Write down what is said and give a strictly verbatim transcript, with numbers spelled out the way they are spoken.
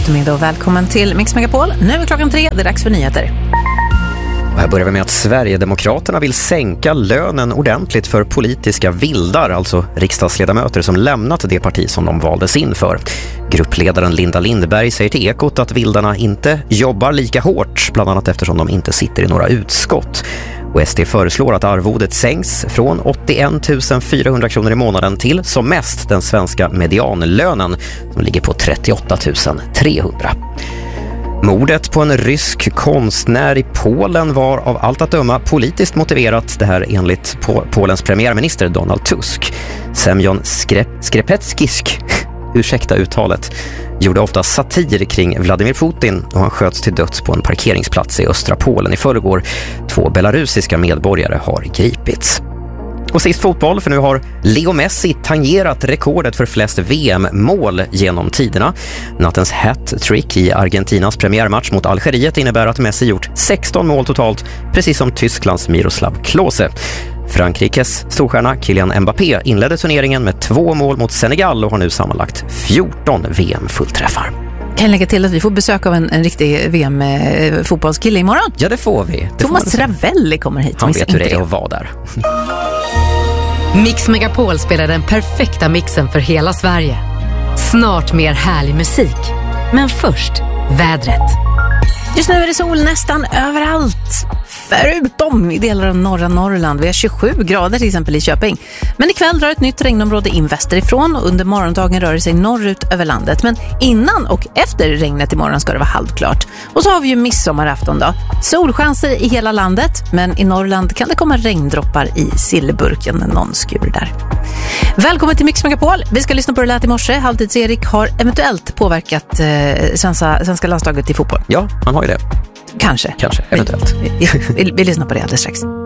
eftermiddag och välkommen till Mix Megapol. Nu är klockan tre, det är dags för nyheter. Och här börjar vi med att Sverigedemokraterna vill sänka lönen ordentligt för politiska vildar, alltså riksdagsledamöter som lämnat det parti som de valdes in för. Gruppledaren Linda Lindberg säger till Ekot att vildarna inte jobbar lika hårt, bland annat eftersom de inte sitter i några utskott. Och S D föreslår att arvodet sänks från åttioen tusen fyrahundra kronor i månaden till som mest den svenska medianlönen som ligger på trettioåtta tusen trehundra. Mordet på en rysk konstnär i Polen var av allt att döma politiskt motiverat, det här enligt Polens premiärminister Donald Tusk. Semjon Skre- Skrepetskisk, ursäkta uttalet, gjorde ofta satir kring Vladimir Putin och han sköts till döds på en parkeringsplats i östra Polen i förrgår. Två belarusiska medborgare har gripits. Och sist fotboll, för nu har Leo Messi tangerat rekordet för flest V M-mål genom tiderna. Nattens hat-trick i Argentinas premiärmatch mot Algeriet innebär att Messi gjort sexton mål totalt, precis som Tysklands Miroslav Klose. Frankrikes storstjärna Kylian Mbappé inledde turneringen med två mål mot Senegal och har nu sammanlagt fjorton V M-fullträffar. Kan jag lägga till att vi får besök av en, en riktig V M-fotbollskille imorgon? Ja, det får vi. Det Thomas Ravelli kommer hit. Han vet hur det är att vara där. Mix Megapol spelar den perfekta mixen för hela Sverige. Snart mer härlig musik. Men först, vädret. Just nu är det sol nästan överallt. Förutom i delar av norra Norrland. Vi har tjugosju grader till exempel i Köping. Men ikväll drar ett nytt regnområde in västerifrån och under morgondagen rör det sig norrut över landet. Men innan och efter regnet imorgon ska det vara halvklart. Och så har vi ju midsommarafton då. Solchanser i hela landet, men i Norrland kan det komma regndroppar i sillburken, någon skur där. Välkommen till Mix Megapol. Vi ska lyssna på det lät i morse. Halvtids-Erik har eventuellt påverkat eh, svenska, svenska landslaget i fotboll. Ja, han har ju det. Kanske. Kanske, eventuellt. Vi, vi, vi, vi lyssnar på det alldeles strax.